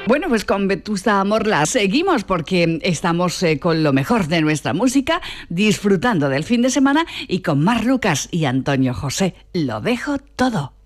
Bueno, pues con Vetusta Morla seguimos porque estamos con lo mejor de nuestra música, disfrutando del fin de semana y con Mar Lucas y Antonio José. Lo dejo todo.